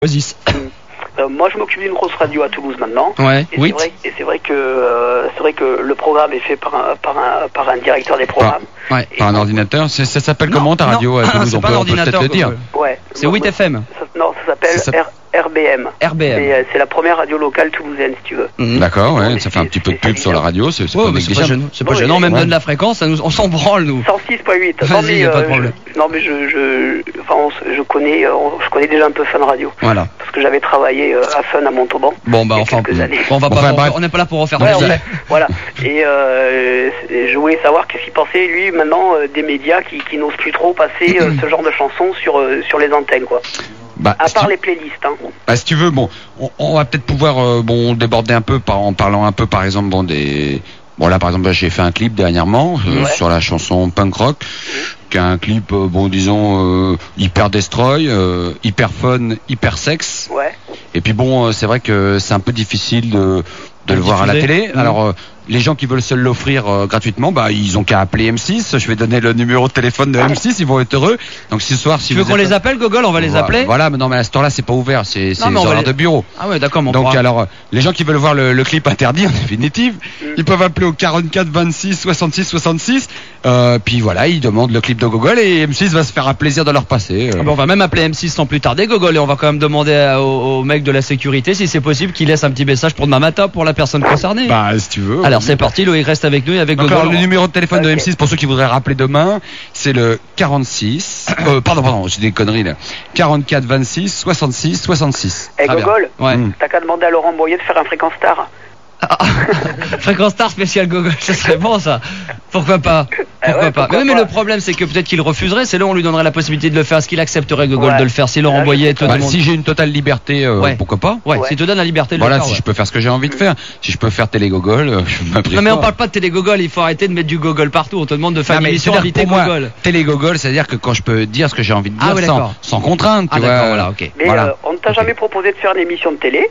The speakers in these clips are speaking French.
choisissent. Moi, je m'occupe d'une grosse radio à Toulouse maintenant. Ouais. Oui. C'est vrai que le programme est fait par un directeur des programmes. Ouais. Par un ordinateur. Ça s'appelle comment ta radio à Toulouse? C'est pas un ordinateur. Peut-être le dire. Ouais. C'est 8FM. Non, ça s'appelle RBM. RBM. C'est la première radio locale toulousaine, si tu veux. D'accord, ouais. Ça fait un petit peu de pub sur la radio. C'est pas négligeable. C'est pas gênant, même donne la fréquence, on s'en branle nous. 106.8. Vas-y, y a pas de problème. Je connais déjà un peu Fun Radio. Voilà. Parce que j'avais travaillé à Fun à Montauban. Bon, bah enfin, on n'est pas là pour refaire tout ça. Voilà. Et je voulais savoir qu'est-ce qu'il pensait, lui, maintenant, des médias qui n'osent plus trop passer ce genre de chansons sur les antennes, quoi. À part les playlists, hein. Bah, si tu veux, bon, on va peut-être pouvoir déborder un peu en parlant un peu, par exemple, Bon, là, par exemple, j'ai fait un clip dernièrement sur la chanson Punk Rock, qui est un clip, disons, hyper destroy, hyper fun, hyper sexe. Ouais. Et puis bon, c'est vrai que c'est un peu difficile de le voir à la télé. Alors, les gens qui veulent se l'offrir gratuitement, bah ils ont qu'à appeler M6. Je vais donner le numéro de téléphone de M6, ils vont être heureux. Donc ce soir, si tu veux qu'on les appelle, Gogol, on va les appeler. Voilà, mais non, mais à cette heure-là, c'est pas ouvert, c'est les horaires de bureau. Ah ouais, d'accord, mon Donc alors, les gens qui veulent voir le clip interdit, en définitive, ils peuvent appeler au 44 26 66 66. Puis voilà, ils demandent le clip de Gogol et M6 va se faire un plaisir de leur passer. On va même appeler M6 sans plus tarder, Gogol, et on va quand même demander au mec de la sécurité si c'est possible qu'il laisse un petit message pour demain matin pour la personne concernée. Bah, si tu veux. Alors c'est parti, Loïc reste avec nous et avec Gogol. Alors, le numéro de téléphone de M6 pour ceux qui voudraient rappeler demain, c'est le 46. Pardon, j'ai des conneries là. 44 26 66 66. Gogol, t'as qu'à demander à Laurent Boyer de faire un Fréquence Star. Fréquence Star spécial Gogol, ça serait bon ça. Pourquoi pas? Pourquoi pas? Mais le problème c'est que peut-être qu'il refuserait, c'est là où on lui donnerait la possibilité de le faire. Est-ce qu'il accepterait Gogol de le faire si Laurent Boyer te demande? Si j'ai une totale liberté, pourquoi pas? Si te donne la liberté de le faire. Si je peux faire ce que j'ai envie de faire. Si je peux faire télé Gogol, je m'apprête. Non mais on parle pas de télé Gogol, il faut arrêter de mettre du Gogol partout. On te demande de faire une émission invité Gogol. Télé Gogol, c'est-à-dire que quand je peux dire ce que j'ai envie de dire sans contrainte, tu vois. Voilà, ok. Mais on ne t'a jamais proposé de faire une émission de télé?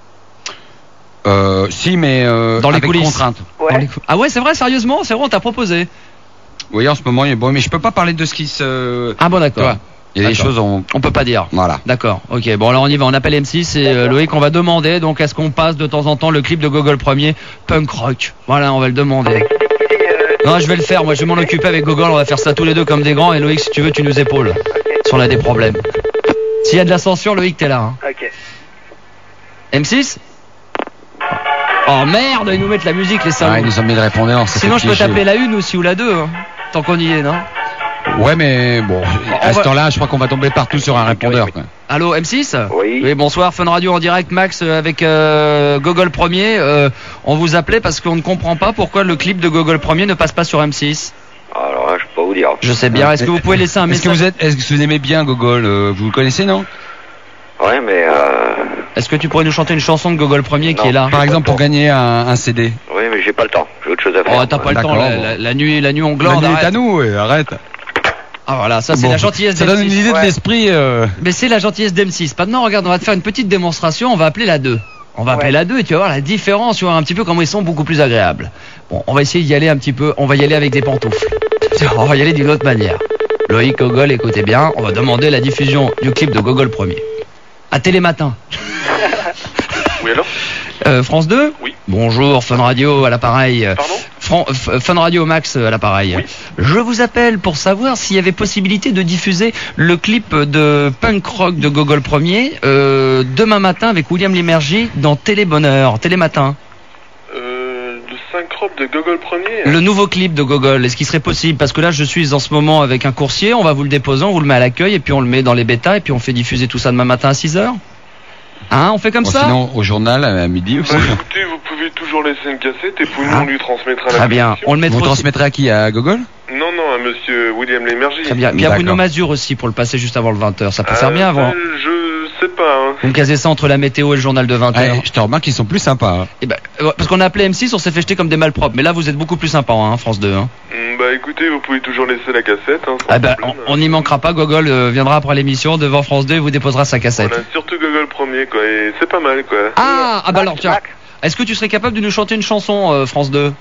Si, mais dans les coulisses. Contraintes. Ouais. Ah ouais, c'est vrai, sérieusement, c'est vrai, on t'a proposé. Oui, en ce moment, mais je peux pas parler de ce qui se. Ah bon, d'accord. Il y a des choses on peut pas dire. Voilà. D'accord. Ok. Bon, alors on y va. On appelle M6 et Loïc, on va demander. Donc, est-ce qu'on passe de temps en temps le clip de Gogol Premier, Punk Rock? Voilà, on va le demander. Non, je vais le faire. Moi, je vais m'en occuper avec Gogol. On va faire ça tous les deux comme des grands. Et Loïc, si tu veux, tu nous épaules. Si on a des problèmes. S'il y a de la censure, Loïc, t'es là. Hein. Ok. M6? Oh merde, ils nous mettent la musique, les salauds. Ils nous ont mis le répondeur. Sinon, je peux t'appeler la 1 aussi ou la 2, hein, tant qu'on y est, non? Ouais, mais bon, à ce temps-là, je crois qu'on va tomber partout sur un répondeur. Quoi. Allô, M6? Oui, bonsoir, Fun Radio en direct, Max, avec Gogol Premier. On vous appelait parce qu'on ne comprend pas pourquoi le clip de Gogol Premier ne passe pas sur M6. Alors là, je peux pas vous dire. Je sais bien, est-ce que vous pouvez laisser un message? Est-ce que vous aimez bien Gogol? Vous le connaissez, non? Ouais, mais Est-ce que tu pourrais nous chanter une chanson de Gogol Premier qui est là? Par exemple, pour gagner un CD. Oui, mais j'ai pas le temps. J'ai autre chose à faire. Oh, t'as pas le temps, la nuit on glande. La nuit est à nous, arrête. Ah voilà, ça c'est la gentillesse d'M6. Ça donne une idée de l'esprit. Mais c'est la gentillesse d'M6. Maintenant, regarde, on va te faire une petite démonstration, on va appeler la 2. On va appeler la 2 et tu vas voir la différence, tu vas voir un petit peu comment ils sont beaucoup plus agréables. Bon, on va essayer d'y aller un petit peu, on va y aller avec des pantoufles. On va y aller d'une autre manière. Loïc, Gogol, écoutez bien, on va demander la diffusion du clip de Gogol Premier. À Télématin. Oui, alors France 2 Oui. Bonjour, Fun Radio à l'appareil. Pardon Fun Radio Max à l'appareil. Oui. Je vous appelle pour savoir s'il y avait possibilité de diffuser le clip de Punk Rock de Gogol Premier demain matin avec William Lémergie dans Télébonheur, Télématin. Le syncrope de Gogol Premier. Le nouveau clip de Gogol, est-ce qu'il serait possible? Parce que là je suis en ce moment avec un coursier, on va vous le déposer, on vous le met à l'accueil et puis on le met dans les bêtas et puis on fait diffuser tout ça demain matin à 6h. Hein, on fait comme ça? Sinon, au journal, à midi aussi. Écoutez, vous pouvez toujours laisser une cassette et puis nous, on lui transmettra la Très bien, on le mettra. Vous transmettrez à qui? À Gogol? Non, à monsieur William Lémergie. Très bien. Il y a Bruno Mazur aussi pour le passer juste avant le 20h. Ça peut faire bien avant. Je sais pas. Hein. Vous me casez ça entre la météo et le journal de 20h. Je te remarque qu'ils sont plus sympas. Et parce qu'on a appelé M6, on s'est fait jeter comme des malpropres. Mais là, vous êtes beaucoup plus sympa, hein, France 2. Hein. Écoutez, vous pouvez toujours laisser la cassette. Hein, on n'y manquera pas. Gogol viendra après l'émission devant France 2 et vous déposera sa cassette. Voilà, surtout Gogol Premier, quoi. Et c'est pas mal, quoi. Alors tiens. Est-ce que tu serais capable de nous chanter une chanson, France 2?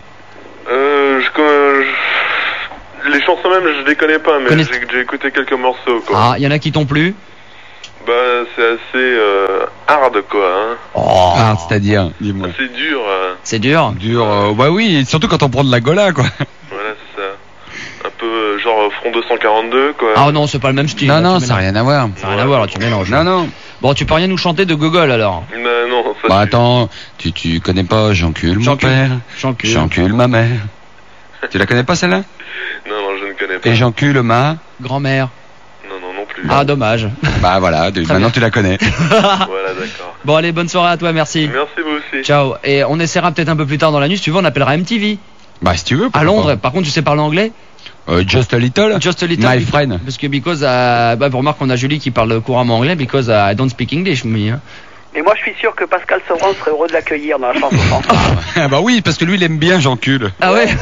Les chansons même, je les connais pas, mais j'ai écouté quelques morceaux, quoi. Il y en a qui t'ont plu? Bah, c'est assez hard, quoi. Hein. Oh. Hard, c'est-à-dire, dis-moi. C'est dur. C'est dur. Dur, bah oui, surtout quand on prend de la gola, quoi. Voilà, c'est ça. Un peu genre front 242, quoi. Ah non, c'est pas le même style. Non, non, ça n'a rien à voir. Ça n'a rien à voir, là, tu mélanges. Non, non. Bon, tu peux rien nous chanter de Gogol, alors? Non, ça bah attends, tu connais pas J'encule mon père, J'encule ma mère. Tu la connais pas, celle-là? Non, je ne connais pas. Et j'encule ma... grand-mère. Non plus. Ah, dommage. Bah voilà, maintenant tu la connais. Voilà, d'accord. Bon, allez, bonne soirée à toi, merci. Merci, vous aussi. Ciao. Et on essaiera peut-être un peu plus tard dans la nuit, si tu veux, on appellera MTV. Bah si tu veux. À Londres. Par contre, tu sais parler anglais? Just a little. Just a little. My friend. Parce que pour remarque, on a Julie qui parle couramment anglais, because I don't speak English, me. Mais moi, je suis sûr que Pascal Sevran serait heureux de l'accueillir dans la chanson. Ah bah oui, parce que lui, il aime bien J'encule. Ah ouais.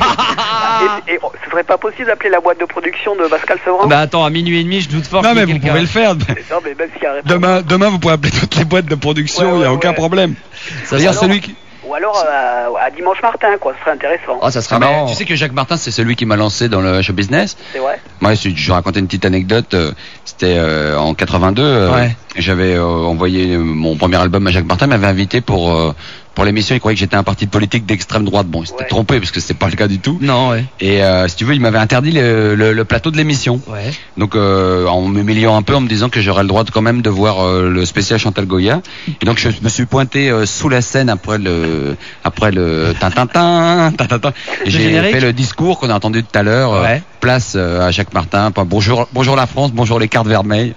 Et ce serait pas possible d'appeler la boîte de production de Pascal Sevran? Bah attends, à minuit et demi, je doute fort. Non mais vous pouvez le faire. Non, mais même s'il y a Demain, vous pouvez appeler toutes les boîtes de production, il n'y a aucun problème. C'est-à-dire celui qui... Ou alors à Dimanche Martin, quoi, ce serait intéressant. Oh, ça serait marrant. Tu sais que Jacques Martin, c'est celui qui m'a lancé dans le show business. C'est vrai. Moi, je vais raconter une petite anecdote. C'était en 82. J'avais envoyé mon premier album à Jacques Martin, m'avait invité pour l'émission. Il croyait que j'étais un parti politique d'extrême droite. Bon, il s'était trompé parce que c'était pas le cas du tout. Non, ouais. Et si tu veux, il m'avait interdit le plateau de l'émission. Ouais. Donc en m'humiliant un peu, en me disant que j'aurais le droit quand même de voir le spécial Chantal Goya. Et donc je me suis pointé sous la scène après le tintintin. Et j'ai fait le discours qu'on a entendu tout à l'heure. Place à Jacques Martin. Bonjour la France, bonjour les cartes vermeilles.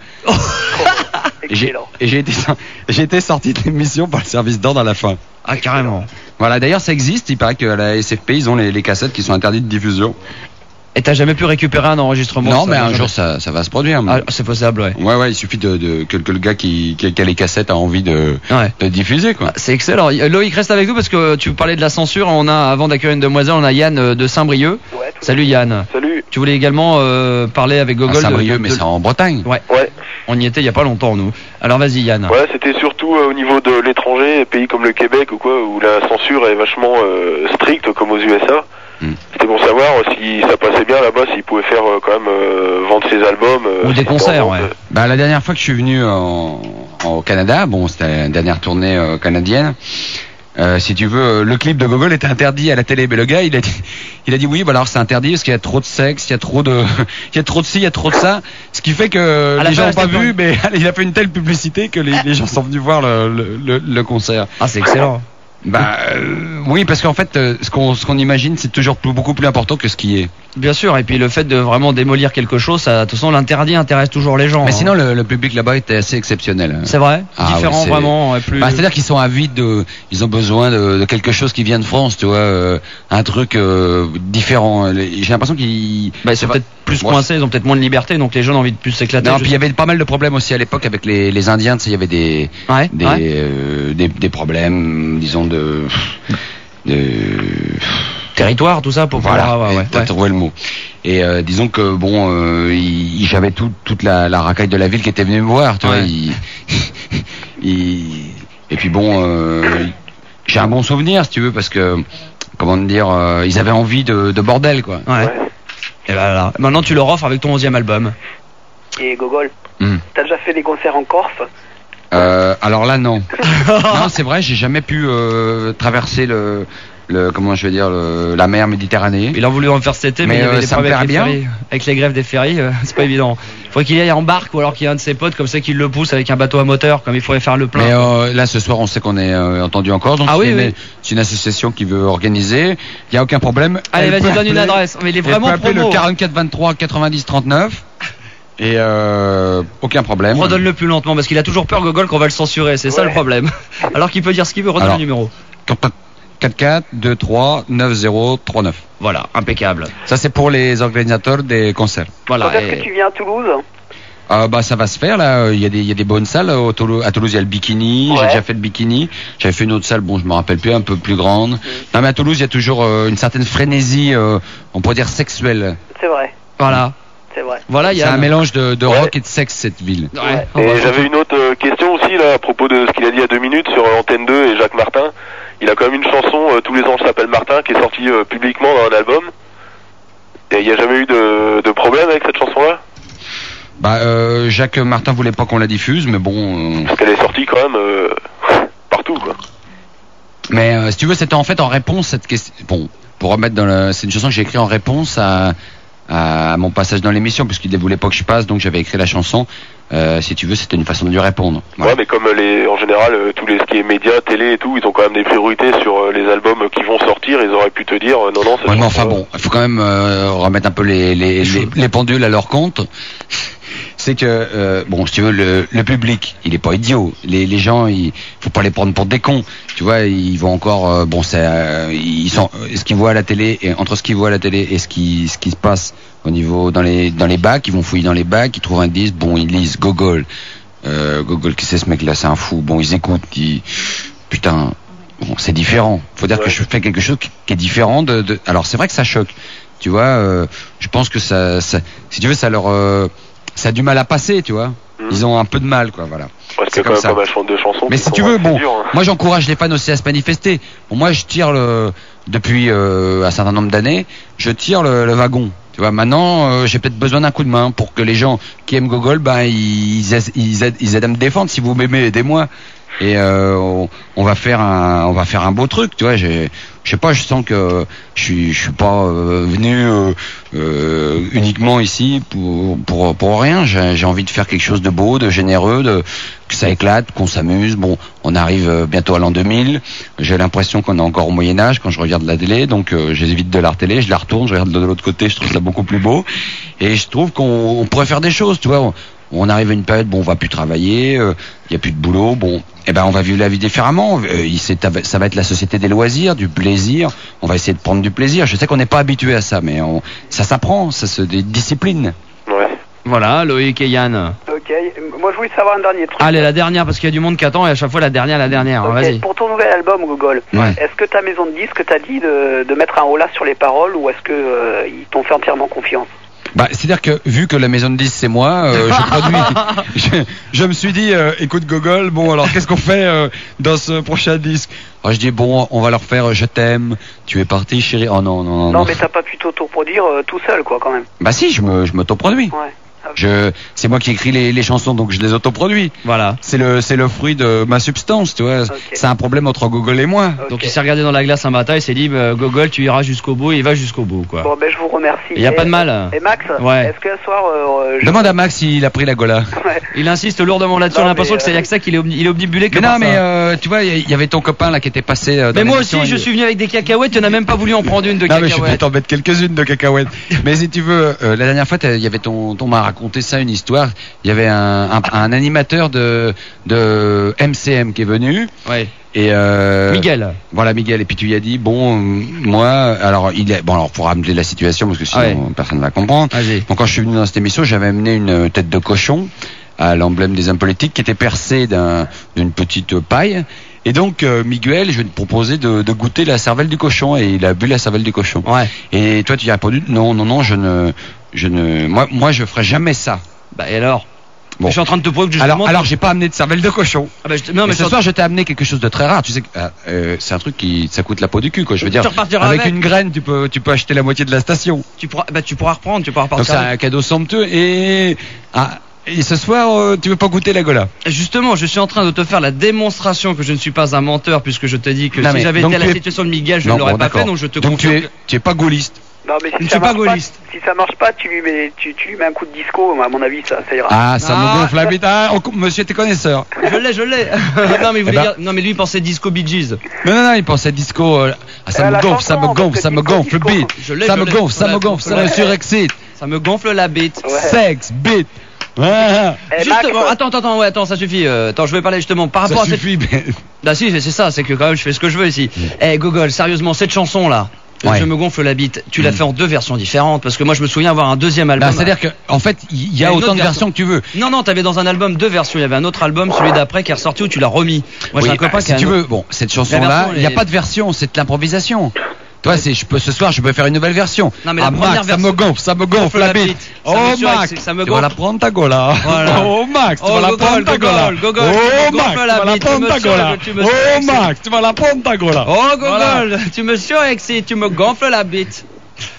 Et j'ai été sorti de l'émission par le service d'ordre à la fin. Ah, carrément. Voilà, d'ailleurs ça existe, il paraît qu'à la SFP ils ont les cassettes qui sont interdites de diffusion. Et t'as jamais pu récupérer un enregistrement? Non, mais un jour ça va se produire. Ah, c'est possible, ouais. Ouais, il suffit que le gars qui a les cassettes a envie de diffuser, quoi. C'est excellent. Loïc, reste avec nous parce que tu parlais de la censure. On a, avant d'accueillir une demoiselle, on a Yann de Saint-Brieuc. Ouais, salut Yann. Salut. Tu voulais également parler avec Gogol. Saint-Brieuc, mais c'est en Bretagne. Ouais. On y était il y a pas longtemps, nous. Alors vas-y Yann. Ouais, c'était surtout au niveau de l'étranger, pays comme le Québec ou quoi, où la censure est vachement stricte comme aux USA. C'était pour savoir si ça passait bien là-bas, s'ils pouvaient faire quand même vendre ses albums. Ou des concerts, ouais. Bah la dernière fois que je suis venu au Canada, bon c'était la dernière tournée canadienne. Si tu veux, le clip de Gogol était interdit à la télé, mais le gars il a dit oui, bah alors c'est interdit parce qu'il y a trop de sexe, il y a trop de ci, il y a trop de ça, ce qui fait que les gens n'ont pas vu, mais il a fait une telle publicité que les gens sont venus voir le concert. Ah, c'est excellent. Bah oui, parce qu'en fait ce qu'on imagine c'est toujours beaucoup plus important que ce qui est. Bien sûr, et puis le fait de vraiment démolir quelque chose, ça, de toute façon l'interdit intéresse toujours les gens. Mais sinon le public là-bas était assez exceptionnel. C'est vrai. Différent vraiment. Plus... Bah, c'est-à-dire qu'ils sont avides ils ont besoin de quelque chose qui vient de France, tu vois, un truc différent. J'ai l'impression qu'ils sont peut-être plus coincés, ils ont peut-être moins de liberté, donc les gens ont envie de plus s'éclater. Non, puis il y avait pas mal de problèmes aussi à l'époque avec les Indiens, tu sais, il y avait des problèmes, disons de territoire, tout ça, pour t'as trouvé le mot. Et disons que bon, j'avais toute la racaille de la ville qui était venue me voir, tu vois. Et puis bon, j'ai un bon souvenir, si tu veux, parce que comment te dire, ils avaient envie de bordel, quoi. Ouais. Et voilà. Maintenant, tu leur offres avec ton 11e album. Et Gogol, t'as déjà fait des concerts en Corse? Alors là, non. Non, c'est vrai, j'ai jamais pu traverser comment je vais dire, la mer Méditerranée. Il a voulu en faire cet été, mais il y avait des problèmes avec les grèves des ferries, c'est pas évident. Il faudrait qu'il aille en barque ou alors qu'il y ait un de ses potes comme ça qui le pousse avec un bateau à moteur, comme il faudrait faire le plein. Mais là, ce soir, on sait qu'on est entendu encore, donc c'est une association qui veut organiser. Il n'y a aucun problème. Allez, vas-y, donne une adresse. Mais il est vraiment promo. Le 44 23 90 39. Et aucun problème. Redonne le plus lentement parce qu'il a toujours peur, Gogol, qu'on va le censurer, c'est ça le problème. Alors qu'il peut dire ce qu'il veut, redonne le numéro. 44 23 90 39. Voilà, impeccable. Ça c'est pour les organisateurs des concerts. Voilà. Quand est-ce que tu viens à Toulouse? Bah ça va se faire là, il y a des bonnes salles à Toulouse, il y a le Bikini, j'ai déjà fait le Bikini, j'avais fait une autre salle, bon je me rappelle plus, un peu plus grande. Non mais à Toulouse il y a toujours une certaine frénésie, on pourrait dire sexuelle. C'est vrai. Voilà. C'est vrai. Voilà, c'est un mélange de rock et de sexe cette ville. Et j'avais une autre question aussi là à propos de ce qu'il a dit il y a 2 minutes sur Antenne 2 et Jacques Martin. Il a quand même une chanson Tous les anges s'appellent Martin qui est sortie publiquement dans un album. Et il n'y a jamais eu de problème avec cette chanson-là? Jacques Martin voulait pas qu'on la diffuse, mais bon. Parce qu'elle est sortie quand même partout, quoi. Mais si tu veux, c'était en fait en réponse à cette question. Bon, pour remettre c'est une chanson que j'ai écrite en réponse à mon passage dans l'émission, puisqu'il ne voulait pas que je passe, donc j'avais écrit la chanson. Si tu veux, c'était une façon de lui répondre. Voilà. Ouais, mais comme en général, tous ce qui est médias, télé et tout, ils ont quand même des priorités sur les albums qui vont sortir. Ils auraient pu te dire non. Ouais, mais enfin bon, il faut quand même remettre un peu les pendules à leur compte. C'est que si tu veux, le public, il est pas idiot. Les gens, faut pas les prendre pour des cons. Tu vois, ils vont encore ils sont ce qu'ils voient à la télé, et entre ce qu'ils voient à la télé et ce qui se passe au niveau dans les bacs, ils vont fouiller dans les bacs, ils trouvent un disque, ils lisent Gogol. Gogol, qui c'est ce mec là, c'est un fou. Ils écoutent, putain, c'est différent. Faut dire que je fais quelque chose qui est différent de alors c'est vrai que ça choque. Tu vois, je pense que ça si tu veux, ça a du mal à passer, tu vois. Ils ont un peu de mal, quoi, voilà. Parce qu'il y a quand même pas mal de chansons. Mais si tu veux, moi j'encourage les fans aussi à se manifester. Bon, moi je tire depuis un certain nombre d'années, je tire le wagon. Tu vois, maintenant j'ai peut-être besoin d'un coup de main pour que les gens qui aiment Gogol, ils aident à me défendre. Si vous m'aimez, aidez-moi. Et on va faire un beau truc, tu vois. Je sais pas, je sens que je suis pas venu uniquement ici pour rien. J'ai envie de faire quelque chose de beau, de généreux, que ça éclate, qu'on s'amuse. Bon, on arrive bientôt à l'an 2000. J'ai l'impression qu'on est encore au Moyen-Âge quand je regarde la télé, donc j'évite de la télé, je la retourne, je regarde de l'autre côté, je trouve ça beaucoup plus beau. Et je trouve qu'on pourrait faire des choses, tu vois. On arrive à une période, on va plus travailler, il y a plus de boulot, on va vivre la vie différemment. Ça va être la société des loisirs, du plaisir. On va essayer de prendre du plaisir. Je sais qu'on n'est pas habitué à ça, mais ça s'apprend, ça se discipline. Ouais. Voilà, Loïc et Yann. Ok, moi je voulais savoir un dernier truc. Allez, la dernière, parce qu'il y a du monde qui attend et à chaque fois la dernière. Okay. Vas-y. Pour ton nouvel album, Gogol, est-ce que ta maison de disques t'a dit de mettre un holà sur les paroles, ou est-ce que ils t'ont fait entièrement confiance? C'est-à-dire que vu que la maison de disques c'est moi, je produis. je me suis dit, écoute Gogol, alors qu'est-ce qu'on fait dans ce prochain disque? Alors, je dis on va leur faire Je t'aime, tu es parti chérie. Oh non. Non, mais t'as pas pu t'autoproduire tout seul, quoi, quand même. Si, je m'autoproduis. Ouais. C'est moi qui écris les chansons, donc je les autoproduis. Voilà. C'est le fruit de ma substance, tu vois. Okay. C'est un problème entre Gogol et moi. Okay. Donc il s'est regardé dans la glace un matin, il s'est dit Gogol, tu iras jusqu'au bout, il va jusqu'au bout, quoi. Bon, je vous remercie. Il y a pas de mal. Et Max, est-ce que ce soir demande à Max s'il a pris la gola. Ouais. Il insiste lourdement là-dessus, on a l'impression qu'il y a que ça qu'il est omnibulé que par ça. Tu vois, il y avait ton copain là qui était passé dans mais moi aussi, je suis venu avec des cacahuètes, tu n'as même pas voulu en prendre une de cacahuètes. Non, mais je vais t'en mettre quelques-unes de cacahuètes. Mais si tu veux, la dernière fois, il y avait ton m'a raconté ça, une histoire. Il y avait un animateur de MCM qui est venu. Ouais. Et Miguel. Voilà, Miguel. Et puis tu lui as dit moi, alors pour ramener la situation parce que sinon personne ne va comprendre. Donc quand je suis venu dans cette émission, j'avais amené une tête de cochon à l'emblème des hommes politiques qui était percée d'une petite paille. Et donc Miguel, je vais te proposer de goûter la cervelle du cochon, et il a bu la cervelle du cochon. Ouais. Et toi tu as répondu non, moi je ferai jamais ça. Et alors? Je suis en train de te prouver que justement. Alors j'ai pas amené de cervelle de cochon. Non, mais ce soir je t'ai amené quelque chose de très rare. Tu sais que c'est un truc ça coûte la peau du cul, quoi. Je veux dire, avec une graine tu peux acheter la moitié de la station. Tu pourras reprendre, tu pourras repartir. Donc c'est un cadeau somptueux et ce soir, tu veux pas goûter la gola? Justement, je suis en train de te faire la démonstration que je ne suis pas un menteur, puisque je te dis que si j'avais été à la situation de Miguel, je ne l'aurais pas fait. Donc je te confirme. Donc tu es pas gaulliste. Non, mais si ça marche pas, si ça marche pas, tu lui mets un coup de disco, à mon avis, ça ira. Ça me gonfle la bite. Monsieur, t'es connaisseur. Je l'ai. Non, mais lui, il pensait disco Bee Gees. Non, il pensait disco. Ça me gonfle le beat. Ça me gonfle, ça me surexcite. Ça me gonfle la bite. Sexe, beat. Justement, attends, ça suffit. Je vais parler justement par rapport à cette. Si, c'est ça, c'est que quand même je fais ce que je veux ici. Gogol, sérieusement, cette chanson là. Je me gonfle la bite. Tu l'as fait en 2 versions différentes, parce que moi je me souviens avoir un deuxième album. C'est-à-dire que en fait il y a autant de versions que tu veux. Non, t'avais dans un album 2 versions. Il y avait un autre album, celui d'après, qui est ressorti où tu l'as remis. Moi j'ai un copain qui. Si tu veux, cette chanson-là, il n'y a pas de version, c'est de l'improvisation. Toi, ce soir, je peux faire une nouvelle version. Non, mais Max, ça me gonfle la bite. Oh Max, tu vas la prendre ta gola. Oh Max, tu vas la prendre ta gola. Oh Max, tu vas la prendre ta gola. Oh Max, tu vas la prendre ta gola. Oh Gogol, tu me surexcites, tu me gonfles la bite.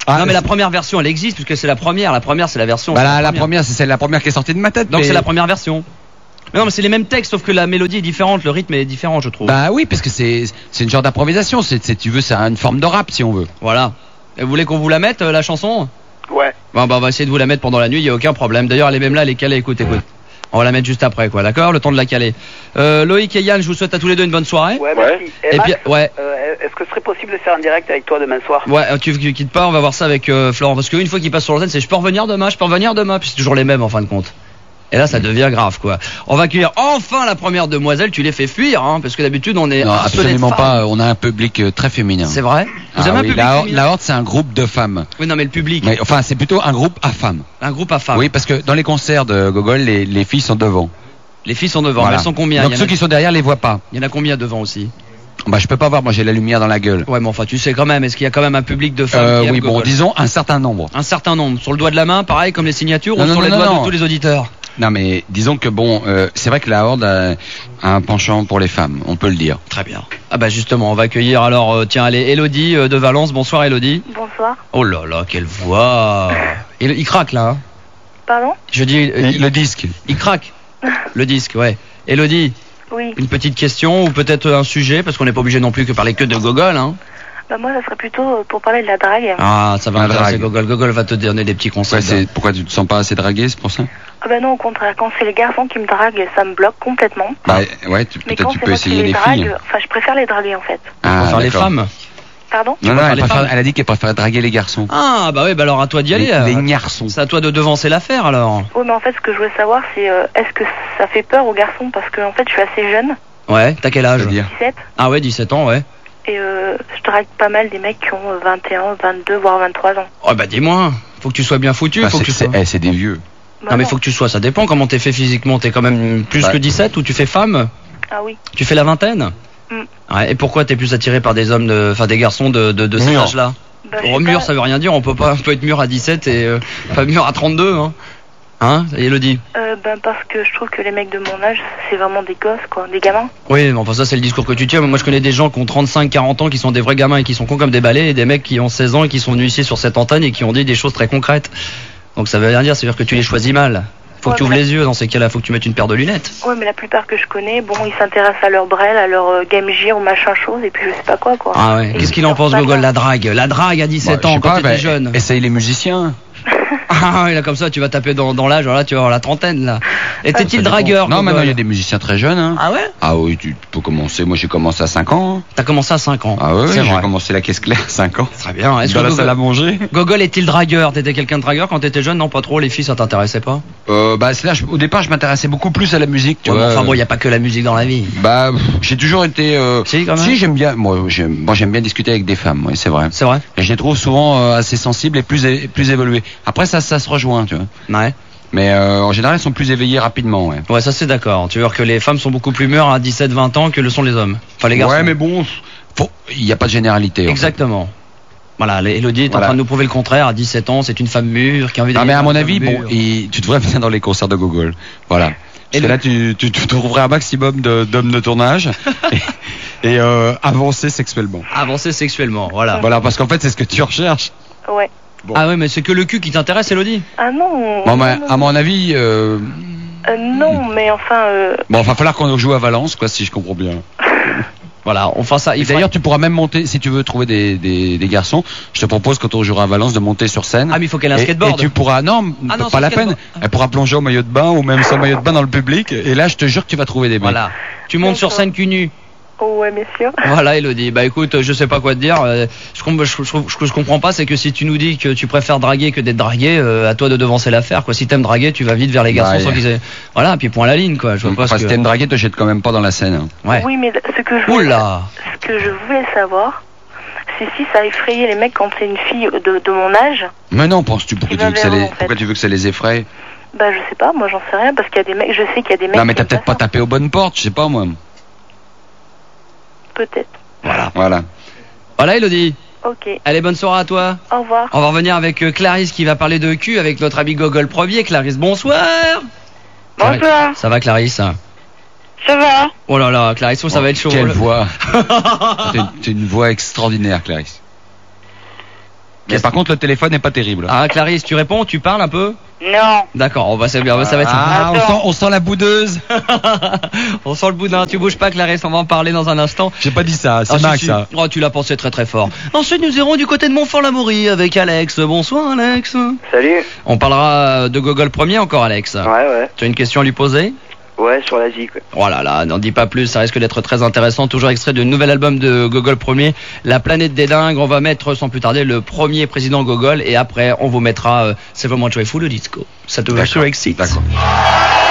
Non mais la première version elle existe puisque c'est la première. La première c'est la version. Bah la première c'est la première qui est sortie de ma tête. Donc c'est la première version. Mais non mais c'est les mêmes textes sauf que la mélodie est différente, le rythme est différent je trouve. Bah oui parce que c'est une genre d'improvisation. Tu veux c'est une forme de rap si on veut. Voilà. Et vous voulez qu'on vous la mette la chanson? Ouais. Bon bah on va essayer de vous la mettre pendant la nuit, il y a aucun problème. D'ailleurs elle est même là, elle est calée. Écoute. On va la mettre juste après quoi, d'accord? Le temps de la caler. Loïc et Yann, je vous souhaite à tous les deux une bonne soirée. Ouais, merci. Et Max, puis ouais. Est-ce que ce serait possible de faire un direct avec toi demain soir? Ouais, tu quittes pas, on va voir ça avec Florent parce qu'une fois qu'il passe sur l'antenne, c'est je peux revenir demain, puis c'est toujours les mêmes en fin de compte. Et là, ça devient grave, quoi. On va accueillir enfin la première demoiselle. Tu les fais fuir, hein, parce que d'habitude, on est... Non, absolument pas. On a un public très féminin. C'est vrai? Vous avez un public féminin? La Horde, c'est un groupe de femmes. Oui, non, mais le public... Mais, enfin, c'est plutôt un groupe à femmes. Un groupe à femmes. Oui, parce que dans les concerts de Gogol, les filles sont devant. Les filles sont devant. Voilà. Elles sont combien? Donc ceux qui sont derrière les voient pas. Il y en a combien devant aussi? Bah je peux pas voir, moi j'ai la lumière dans la gueule. Ouais mais enfin tu sais quand même, est-ce qu'il y a quand même un public de femmes qui oui bon disons un certain nombre. Un certain nombre, sur le doigt de la main pareil comme les signatures ou sur les doigts de tous les auditeurs? Non mais disons que bon, c'est vrai que la Horde a un penchant pour les femmes, on peut le dire. Très bien. Ah bah justement on va accueillir alors, tiens allez, Elodie de Valence, bonsoir Elodie. Bonsoir. Oh là là, quelle voix. Il craque là hein. Pardon? Je dis... le disque. Il craque. Le disque, ouais. Elodie. Oui. Une petite question ou peut-être un sujet, parce qu'on n'est pas obligé non plus que parler que de Gogol, hein. Bah moi, ça serait plutôt pour parler de la drague. Ah, ça va intéresser Gogol. Gogol va te donner des petits conseils. Ouais, pourquoi tu te sens pas assez dragué, c'est pour ça? Ah bah non, au contraire, quand c'est les garçons qui me draguent, ça me bloque complètement. Bah ouais, peut-être tu peux essayer les filles. Enfin, je préfère les draguer en fait. Ah, faire les femmes. Pardon? Non, elle a dit qu'elle préfère draguer les garçons. Ah, bah oui, bah alors à toi d'y aller. Les garçons. C'est à toi de devancer l'affaire alors. Oui, mais en fait, ce que je voulais savoir, c'est est-ce que ça fait peur aux garçons? Parce que en fait, je suis assez jeune. Ouais, t'as quel âge? 17. Ah ouais, 17 ans, ouais. Et je drague pas mal des mecs qui ont 21, 22, voire 23 ans. Oh bah dis-moi, faut que tu sois bien foutu. Bah, faut que tu sois... c'est des vieux. Bah non mais faut que tu sois, ça dépend comment t'es fait physiquement. T'es quand même plus que 17 ou tu fais femme? Ah oui. Tu fais la vingtaine? Ouais, et pourquoi t'es plus attiré par des hommes, enfin des garçons de cet âge-là? Bah, mûr, ça veut rien dire. On peut être mûr à 17 et pas mûr à 32, hein. Hein, Elodie? Parce que je trouve que les mecs de mon âge, c'est vraiment des gosses, quoi, des gamins. Oui, mais enfin ça c'est le discours que tu tiens. Moi je connais des gens qui ont 35, 40 ans, qui sont des vrais gamins et qui sont cons comme des balais, et des mecs qui ont 16 ans et qui sont venus ici sur cette antenne et qui ont dit des choses très concrètes. Donc ça veut rien dire, c'est-à-dire que tu les choisis mal. Faut que tu ouvres les yeux dans ces cas-là, faut que tu mettes une paire de lunettes. Ouais, mais la plupart que je connais, bon, ils s'intéressent à leur brel, à leur Game Gear ou machin chose, et puis je sais pas quoi. Ah ouais. Qu'est-ce qu'il en pense, Gogol, la drague? La drague à 17 ans, quand t'étais jeune. Essaye les musiciens. Ah oui, là comme ça tu vas taper dans l'âge, là tu vas avoir la trentaine là. Était-il dragueur? Non, maintenant il y a des musiciens très jeunes. Hein. Ah ouais? Ah oui, tu peux commencer. Moi j'ai commencé à 5 ans. Hein. T'as commencé à 5 ans? Ah oui, j'ai commencé la caisse claire à 5 ans. Très bien. Est-ce dans la salle à manger. Gogol est-il dragueur? T'étais quelqu'un de dragueur quand t'étais jeune? Non, pas trop. Les filles ça t'intéressait pas? Bah c'est là, au départ je m'intéressais beaucoup plus à la musique. Tu vois. Enfin bon, il y a pas que la musique dans la vie. Bah j'ai toujours été. Si, quand même. Si j'aime bien. Moi j'aime bien discuter avec des femmes. Oui, c'est vrai. C'est vrai. Et je les trouve souvent assez sensibles et plus évoluées. Après ça se rejoint, tu vois. Ouais. Mais en général, elles sont plus éveillées rapidement, ouais. Ouais, ça c'est d'accord. Tu vois que les femmes sont beaucoup plus mûres à 17-20 ans que le sont les hommes. Enfin les garçons. Ouais, mais bon, il n'y a pas de généralité. Exactement. En fait. Voilà, Elodie est en train de nous prouver le contraire. À 17 ans, c'est une femme mûre qui a envie d'aller. Non, mais à mon avis, bon, tu devrais venir dans les concerts de Gogol. Voilà. Parce que là, tu trouverais un maximum d'hommes de tournage et avancer sexuellement. Avancer sexuellement, voilà. Voilà, parce qu'en fait, c'est ce que tu recherches. Ouais. Bon. Ah ouais, mais c'est que le cul qui t'intéresse, Elodie? Ah non. Bon, mais à mon avis. Non, mais enfin. Bon, il va falloir qu'on joue à Valence, quoi, si je comprends bien. Voilà, on fera ça. D'ailleurs, tu pourras même monter, si tu veux trouver des garçons, je te propose quand on jouera à Valence de monter sur scène. Ah, mais il faut qu'elle ait un skateboard. Et tu pourras, non, pas la peine. Elle pourra plonger au maillot de bain ou même sans maillot de bain dans le public. Et là, je te jure que tu vas trouver des mecs. Voilà. Tu montes sur scène cul nu. Oh ouais, bien sûr. Voilà, Elodie. Bah écoute, je sais pas quoi te dire. Ce que je comprends pas, c'est que si tu nous dis que tu préfères draguer que d'être dragué, à toi de devancer l'affaire, quoi. Si t'aimes draguer, tu vas vite vers les garçons sans qu'ils aient... Voilà, puis point à la ligne, quoi. Je vois pas si t'aimes draguer, te jette quand même pas dans la scène. Hein. Ouais. Oui, mais ce que je voulais savoir, c'est si ça effrayait les mecs quand c'est une fille de mon âge. Mais non, penses-tu pourquoi tu veux que ça les effraie? Bah je sais pas, moi j'en sais rien, parce qu'il y a des mecs, je sais qu'il y a des mecs. Non, mais t'as peut-être pas tapé aux bonnes portes, je sais pas moi. Peut-être. Voilà. Voilà, Elodie. Ok. Allez, bonne soirée à toi. Au revoir. On va revenir avec Clarisse qui va parler de cul avec notre ami Gogol Premier. Clarisse, bonsoir. Bonsoir. Ça va, Clarisse? Ça va. Oh là là, Clarisse, ça va être chaud. Quelle voix. T'as une voix extraordinaire, Clarisse. Mais par contre, le téléphone n'est pas terrible. Ah, Clarisse, tu réponds, tu parles un peu? Non. D'accord, ça va être Ah, on sent la boudeuse. On sent le boudin. Tu bouges pas, Clarisse, on va en parler dans un instant. J'ai pas dit ça, c'est Max, ça. Oh, tu l'as pensé très très fort. Ensuite, nous irons du côté de Montfort-l'Amaury avec Alex. Bonsoir, Alex. Salut. On parlera de Gogol premier encore, Alex. Ouais. Tu as une question à lui poser? Ouais, sur l'Asie, quoi. Oh là là, n'en dis pas plus, ça risque d'être très intéressant. Toujours extrait du nouvel album de Gogol premier, La planète des dingues. On va mettre sans plus tarder le premier président Gogol et après on vous mettra C'est vraiment Joyful le disco. Ça te va sur Exit? D'accord.